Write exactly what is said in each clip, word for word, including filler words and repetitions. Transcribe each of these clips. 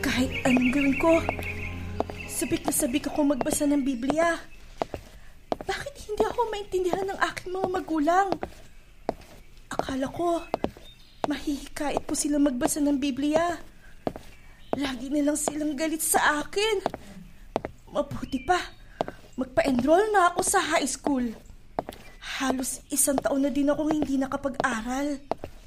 Kahit anong gawin ko, sabik na sabik ako magbasa ng Biblia. Bakit hindi ako maintindihan ng aking mga magulang? Akala ko, mahihikait ko sila magbasa ng Biblia. Lagi nilang silang galit sa akin. Mabuti pa, magpa-enroll na ako sa high school. Halos isang taon na din akong hindi nakapag-aral.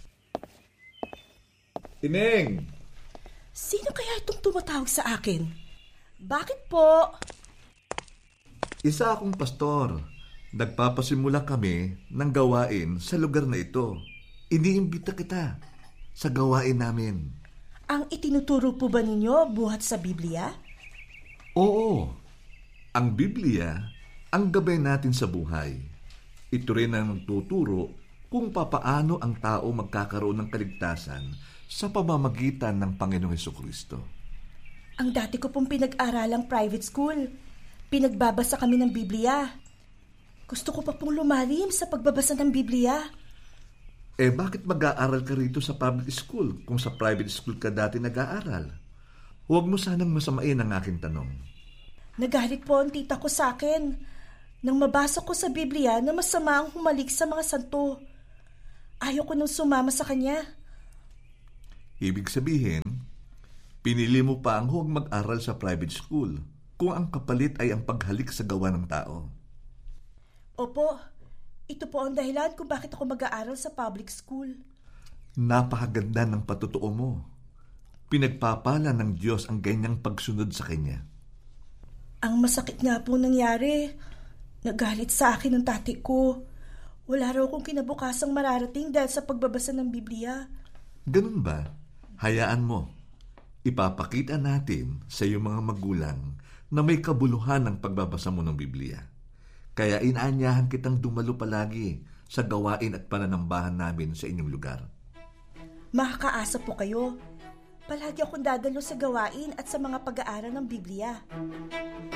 Tineng! Sino kaya itong tumatawag sa akin? Bakit po? Isa akong pastor. Nagpapasimula kami ng gawain sa lugar na ito. Iniimbita kita sa gawain namin. Ang itinuturo po ba ninyo buhat sa Biblia? Oo. Ang Biblia, ang gabay natin sa buhay. Ito rin ang nagtuturo kung papaano ang tao magkakaroon ng kaligtasan sa pamamagitan ng Panginoong Hesukristo. Ang dati ko pong pinag-aralang private school. Pinagbabasa kami ng Biblia. Gusto ko pa pong lumalim sa pagbabasa ng Biblia. Eh bakit mag-aaral ka rito sa public school kung sa private school ka dati nag-aaral? Huwag mo sanang masamain ang aking tanong. Nagalit po ang tita ko sa akin nang mabasa ko sa Biblia na masama ang humalik sa mga santo. Ayaw ko nang sumama sa kanya. Ibig sabihin, pinili mo pa ang huwag mag-aral sa private school kung ang kapalit ay ang paghalik sa gawa ng tao. Opo, ito po ang dahilan kung bakit ako mag-aaral sa public school. Napakaganda ng patutuo mo. Pinagpapala ng Diyos ang ganyang pagsunod sa Kanya. Ang masakit nga po nangyari, nagalit sa akin ng tati ko. Wala raw akong kinabukasang mararating dahil sa pagbabasa ng Biblia. Ganun ba? Hayaan mo. Ipapakita natin sa iyong mga magulang na may kabuluhan ng pagbabasa mo ng Biblia. Kaya inaanyahan kitang dumalo palagi sa gawain at pananambahan namin sa inyong lugar. Makakaasa po kayo. Palagi akong dadalo sa gawain at sa mga pag-aaral ng Biblia.